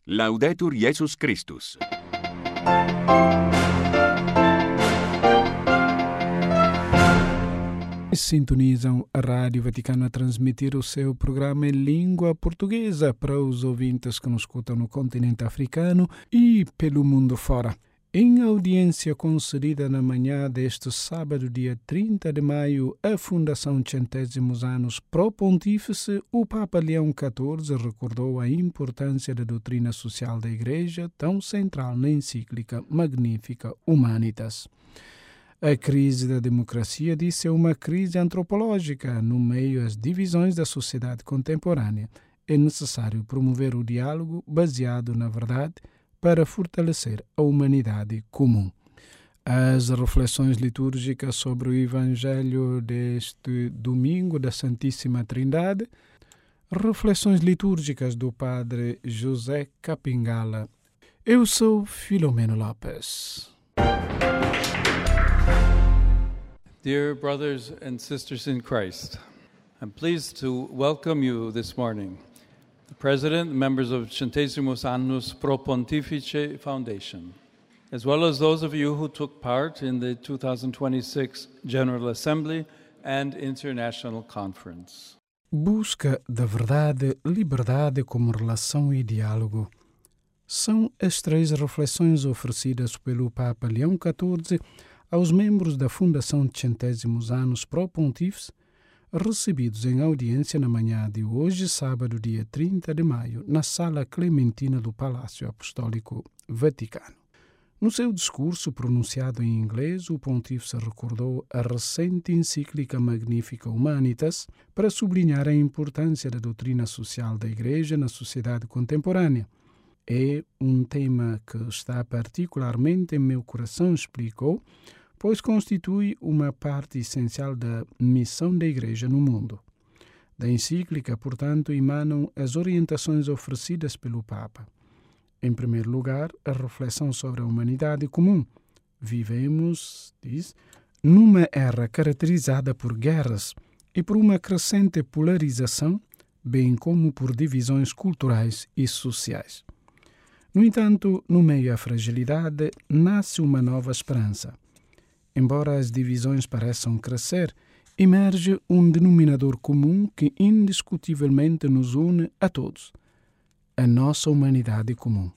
Laudetur Jesus Christus. Sintonizam a Rádio Vaticano a transmitir o seu programa em língua portuguesa para os ouvintes que nos escutam no continente africano e pelo mundo fora. Em audiência concedida na manhã deste sábado, dia 30 de maio, a Fundação Centésimos Anos Pro Pontífice, o Papa Leão XIV recordou a importância da doutrina social da Igreja, tão central na encíclica Magnificat Humanitas. A crise da democracia, disse, é uma crise antropológica. No meio das divisões da sociedade contemporânea, é necessário promover o diálogo baseado na verdade para fortalecer a humanidade comum. As reflexões litúrgicas sobre o Evangelho deste domingo da Santíssima Trindade, reflexões litúrgicas do Padre José Capingala. Eu sou Filomeno Lopes. Dear brothers and sisters in Christ, I'm pleased to welcome you this morning, the President and members of Centésimos Annus Pro Pontifice Foundation, as well as those of you who took part in the 2026 General Assembly and International Conference. Busca da verdade, liberdade como relação e diálogo. São as três reflexões oferecidas pelo Papa Leão XIV aos membros da Fundação de Centésimos Anos Pro Pontífice, recebidos em audiência na manhã de hoje, sábado, dia 30 de maio, na Sala Clementina do Palácio Apostólico Vaticano. No seu discurso pronunciado em inglês, o Pontífice recordou a recente encíclica Magnificat Humanitas para sublinhar a importância da doutrina social da Igreja na sociedade contemporânea. É um tema que está particularmente em meu coração, explicou, pois constitui uma parte essencial da missão da Igreja no mundo. Da encíclica, portanto, emanam as orientações oferecidas pelo Papa. Em primeiro lugar, a reflexão sobre a humanidade comum. Vivemos, diz, numa era caracterizada por guerras e por uma crescente polarização, bem como por divisões culturais e sociais. No entanto, no meio da fragilidade, nasce uma nova esperança. Embora as divisões pareçam crescer, emerge um denominador comum que indiscutivelmente nos une a todos: a nossa humanidade comum.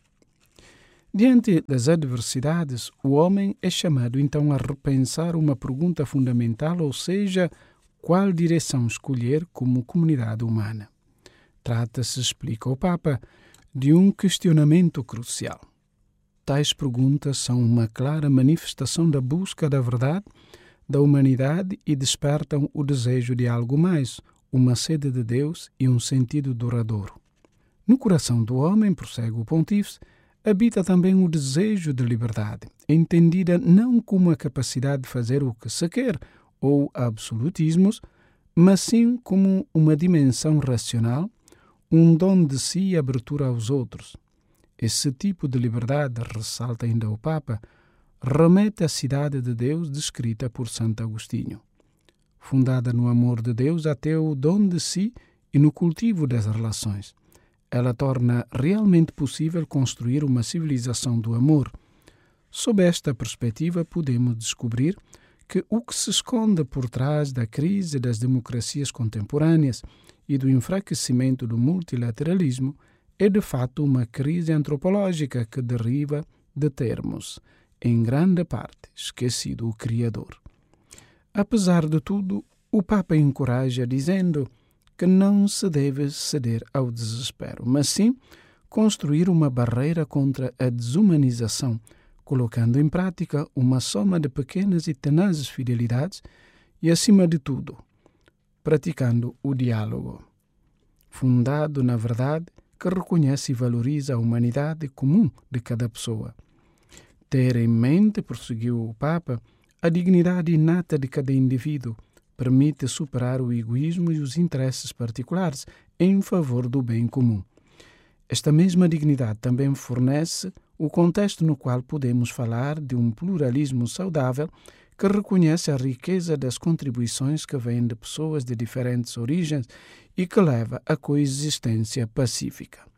Diante das adversidades, o homem é chamado então a repensar uma pergunta fundamental, ou seja, qual direção escolher como comunidade humana. Trata-se, explica o Papa, de um questionamento crucial. Tais perguntas são uma clara manifestação da busca da verdade, da humanidade e despertam o desejo de algo mais, uma sede de Deus e um sentido duradouro. No coração do homem, prossegue o Pontífice, habita também o desejo de liberdade, entendida não como a capacidade de fazer o que se quer ou absolutismos, mas sim como uma dimensão racional, um dom de si e abertura aos outros. Esse tipo de liberdade, ressalta ainda o Papa, remete à cidade de Deus descrita por Santo Agostinho. Fundada no amor de Deus até o dom de si e no cultivo das relações, ela torna realmente possível construir uma civilização do amor. Sob esta perspectiva, podemos descobrir que o que se esconde por trás da crise das democracias contemporâneas e do enfraquecimento do multilateralismo é de fato uma crise antropológica que deriva de termos, em grande parte, esquecido o Criador. Apesar de tudo, o Papa encoraja dizendo que não se deve ceder ao desespero, mas sim construir uma barreira contra a desumanização, colocando em prática uma soma de pequenas e tenazes fidelidades e, acima de tudo, praticando o diálogo, fundado na verdade, que reconhece e valoriza a humanidade comum de cada pessoa. Ter em mente, prosseguiu o Papa, a dignidade inata de cada indivíduo permite superar o egoísmo e os interesses particulares em favor do bem comum. Esta mesma dignidade também fornece o contexto no qual podemos falar de um pluralismo saudável que reconhece a riqueza das contribuições que vêm de pessoas de diferentes origens e que leva à coexistência pacífica.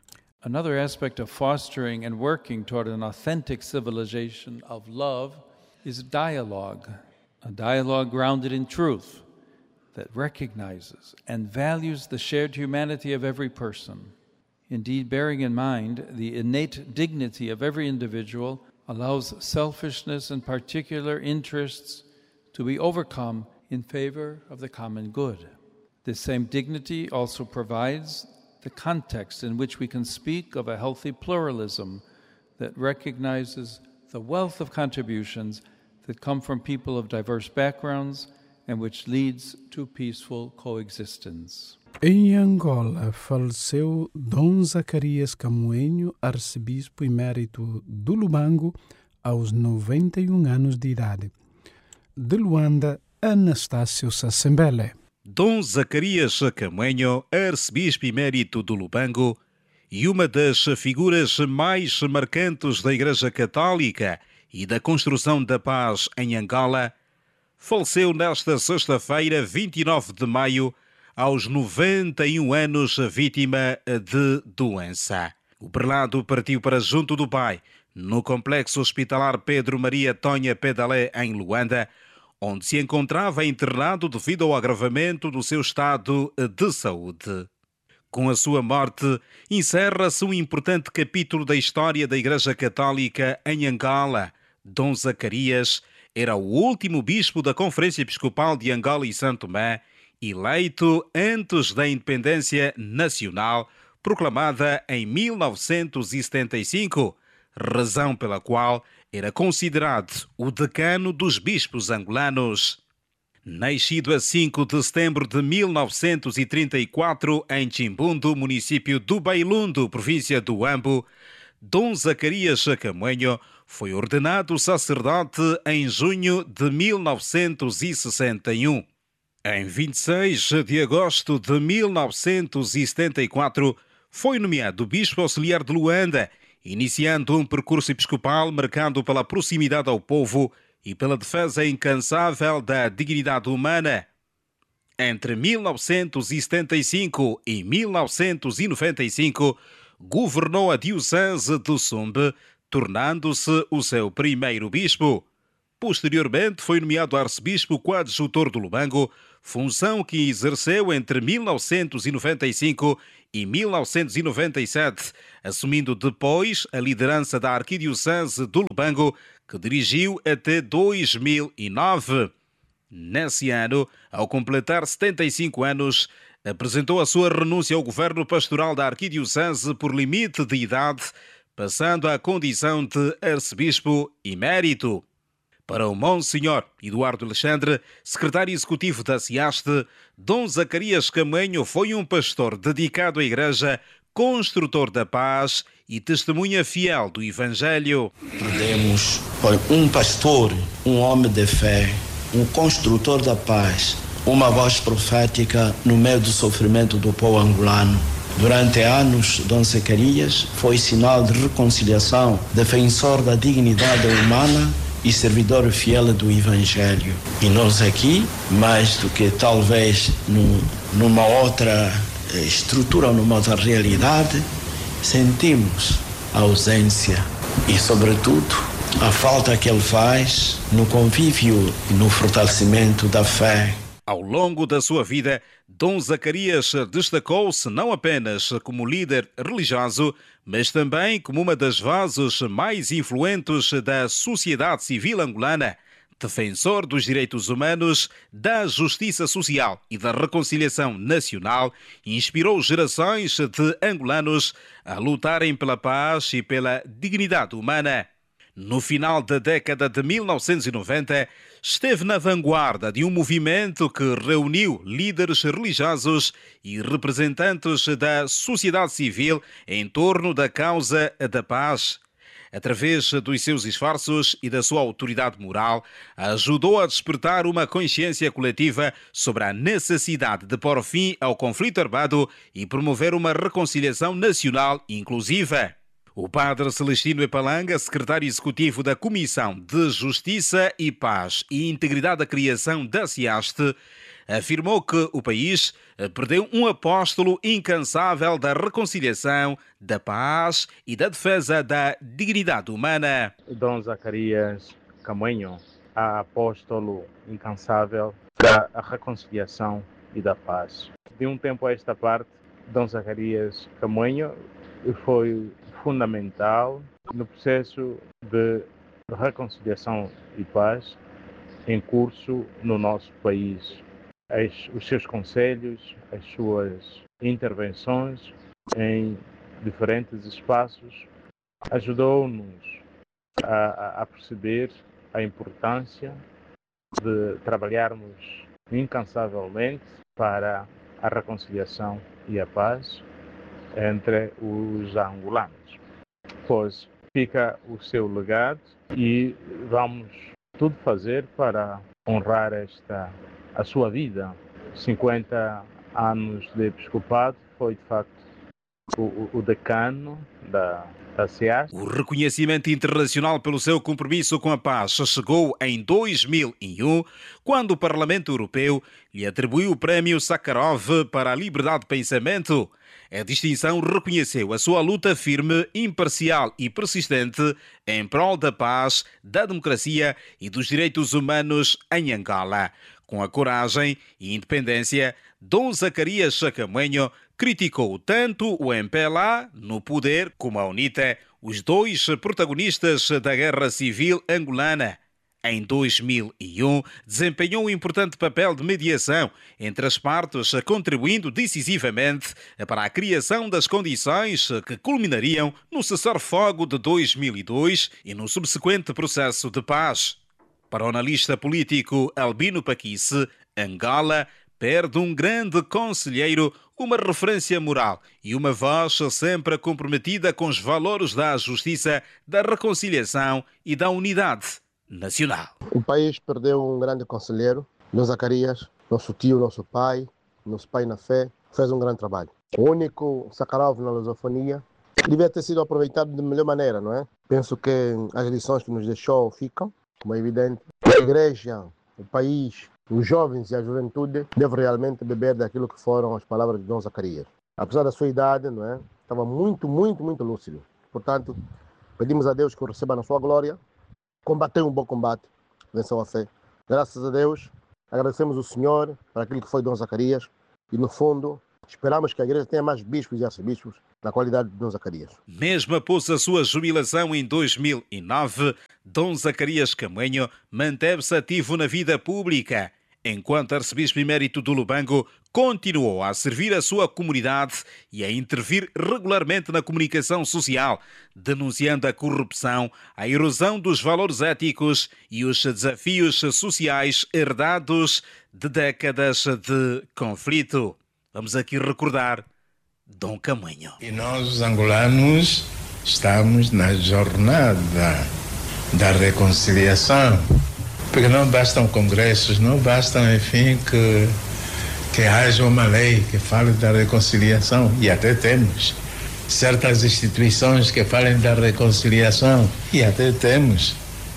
Another aspect of fostering and working toward an authentic civilization of love is dialogue, a dialogue grounded in truth that recognizes and values the shared humanity of every person. Indeed, bearing in mind the innate dignity of every individual allows selfishness and particular interests to be overcome in favor of the common good. This same dignity also provides the context in which we can speak of a healthy pluralism that recognizes the wealth of contributions that come from people of diverse backgrounds and which leads to peaceful coexistence. Em Angola, faleceu Dom Zacarias Camoenho, arcebispo emérito do Lubango, aos 91 anos de idade. De Luanda, Anastácio Sassembele. Dom Zacarias Camoenho, arcebispo emérito do Lubango e uma das figuras mais marcantes da Igreja Católica e da construção da paz em Angola, faleceu nesta sexta-feira, 29 de maio, aos 91 anos, vítima de doença. O prelado partiu para junto do pai, no complexo hospitalar Pedro Maria Tonha Pedalé, em Luanda, onde se encontrava internado devido ao agravamento do seu estado de saúde. Com a sua morte, encerra-se um importante capítulo da história da Igreja Católica em Angola. Dom Zacarias era o último bispo da Conferência Episcopal de Angola e Santo Tomé, eleito antes da independência nacional, proclamada em 1975, razão pela qual era considerado o decano dos bispos angolanos. Nascido a 5 de setembro de 1934 em Chimbundo, município do Bailundo, província do Ambo, Dom Zacarias Camoenho foi ordenado sacerdote em junho de 1961. Em 26 de agosto de 1974, foi nomeado bispo auxiliar de Luanda, iniciando um percurso episcopal marcado pela proximidade ao povo e pela defesa incansável da dignidade humana. Entre 1975 e 1995, governou a diocese de Sumbe, tornando-se o seu primeiro bispo. Posteriormente, foi nomeado arcebispo coadjutor do Lubango, função que exerceu entre 1995 e 1997, assumindo depois a liderança da arquidiocese do Lubango, que dirigiu até 2009. Nesse ano, ao completar 75 anos, apresentou a sua renúncia ao governo pastoral da arquidiocese por limite de idade, passando à condição de arcebispo emérito. Para o Monsenhor Eduardo Alexandre, secretário executivo da SIASTE, Dom Zacarias Camoenho foi um pastor dedicado à Igreja, construtor da paz e testemunha fiel do Evangelho. Perdemos um pastor, um homem de fé, um construtor da paz, uma voz profética no meio do sofrimento do povo angolano. Durante anos, Dom Zacarias foi sinal de reconciliação, defensor da dignidade humana e servidor fiel do Evangelho. E nós aqui, mais do que talvez numa outra estrutura, numa outra realidade, sentimos a ausência e, sobretudo, a falta que ele faz no convívio e no fortalecimento da fé. Ao longo da sua vida, Dom Zacarias destacou-se não apenas como líder religioso, mas também como uma das vozes mais influentes da sociedade civil angolana, defensor dos direitos humanos, da justiça social e da reconciliação nacional, inspirou gerações de angolanos a lutarem pela paz e pela dignidade humana. No final da década de 1990, esteve na vanguarda de um movimento que reuniu líderes religiosos e representantes da sociedade civil em torno da causa da paz. Através dos seus esforços e da sua autoridade moral, ajudou a despertar uma consciência coletiva sobre a necessidade de pôr fim ao conflito armado e promover uma reconciliação nacional inclusiva. O padre Celestino Epalanga, secretário executivo da Comissão de Justiça e Paz e Integridade da Criação da SIASTE, afirmou que o país perdeu um apóstolo incansável da reconciliação, da paz e da defesa da dignidade humana. Dom Zacarias Camanho, apóstolo incansável da reconciliação e da paz. De um tempo a esta parte, Dom Zacarias Camanho foi fundamental no processo de reconciliação e paz em curso no nosso país. Os seus conselhos, as suas intervenções em diferentes espaços ajudou-nos a perceber a importância de trabalharmos incansavelmente para a reconciliação e a paz entre os angolanos. Pois fica o seu legado e vamos tudo fazer para honrar a sua vida. 50 anos de episcopado, foi de facto o decano da SEAS. O reconhecimento internacional pelo seu compromisso com a paz chegou em 2001, quando o Parlamento Europeu lhe atribuiu o Prémio Sakharov para a liberdade de pensamento. A distinção reconheceu a sua luta firme, imparcial e persistente em prol da paz, da democracia e dos direitos humanos em Angola. Com a coragem e independência, Dom Zacarias Camanho criticou tanto o MPLA no poder como a UNITA, os dois protagonistas da Guerra Civil angolana. Em 2001, desempenhou um importante papel de mediação entre as partes, contribuindo decisivamente para a criação das condições que culminariam no cessar-fogo de 2002 e no subsequente processo de paz. Para o analista político Albino Paquice, Angola perde um grande conselheiro, uma referência moral e uma voz sempre comprometida com os valores da justiça, da reconciliação e da unidade nacional. O país perdeu um grande conselheiro, Dom Zacarias, nosso tio, nosso pai na fé, fez um grande trabalho. O único Sakharov na lusofonia devia ter sido aproveitado de melhor maneira, não é? Penso que as lições que nos deixou ficam, como é evidente. A igreja, o país, os jovens e a juventude devem realmente beber daquilo que foram as palavras de Dom Zacarias. Apesar da sua idade, não é? Estava muito lúcido. Portanto, pedimos a Deus que o receba na sua glória. Combateu um bom combate, venceu a fé. Graças a Deus, agradecemos o Senhor por aquilo que foi Dom Zacarias e, no fundo, esperamos que a igreja tenha mais bispos e arcebispos na qualidade de Dom Zacarias. Mesmo após a sua jubilação em 2009, Dom Zacarias Camanho manteve-se ativo na vida pública. Enquanto arcebispo emérito do Lubango, continuou a servir a sua comunidade e a intervir regularmente na comunicação social, denunciando a corrupção, a erosão dos valores éticos e os desafios sociais herdados de décadas de conflito. Vamos aqui recordar Dom Camanho. E nós, os angolanos, estamos na jornada da reconciliação. Porque não bastam congressos, não bastam, enfim, que haja uma lei que fale da reconciliação, e até temos certas instituições que falem da reconciliação, e até temos,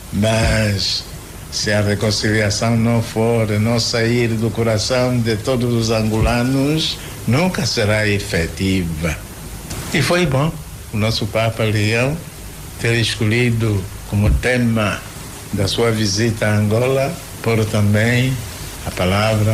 mas se a reconciliação não sair do coração de todos os angolanos, nunca será efetiva. E foi bom o nosso Papa Leão ter escolhido como tema da sua visita a Angola, por também a palavra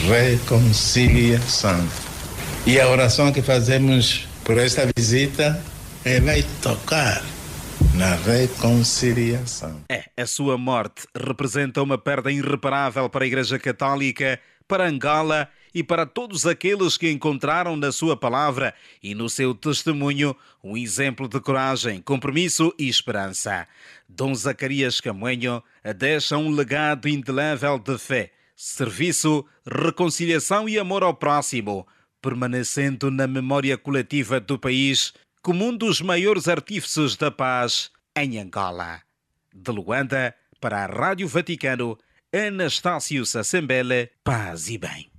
reconciliação. E a oração que fazemos por esta visita vai tocar na reconciliação. A sua morte representa uma perda irreparável para a Igreja Católica, para Angola e para todos aqueles que encontraram na sua palavra e no seu testemunho um exemplo de coragem, compromisso e esperança. Dom Zacarias Camanho deixa um legado indelével de fé, serviço, reconciliação e amor ao próximo, permanecendo na memória coletiva do país como um dos maiores artífices da paz em Angola. De Luanda, para a Rádio Vaticano, Anastácio Sassembele, paz e bem.